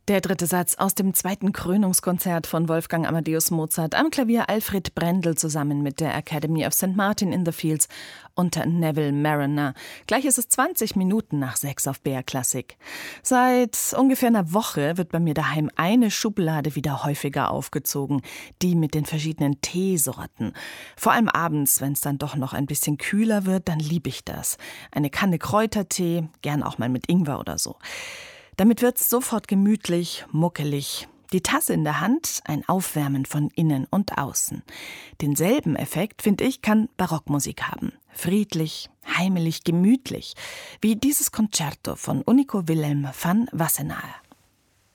Der dritte Satz aus dem zweiten Krönungskonzert von Wolfgang Amadeus Mozart, am Klavier Alfred Brendel zusammen mit der Academy of St. Martin in the Fields und Neville Marriner. Gleich ist es 20 Minuten nach 6 auf BR Klassik. Seit ungefähr einer Woche wird bei mir daheim eine Schublade wieder häufiger aufgezogen, die mit den verschiedenen Teesorten. Vor allem abends, wenn es dann doch noch ein bisschen kühler wird, dann liebe ich das. Eine Kanne Kräutertee, gern auch mal mit Ingwer oder so. Damit wird's sofort gemütlich, muckelig. Die Tasse in der Hand, ein Aufwärmen von innen und außen. Denselben Effekt, finde ich, kann Barockmusik haben. Friedlich, heimelig, gemütlich. Wie dieses Concerto von Unico Wilhelm van Wassenaar.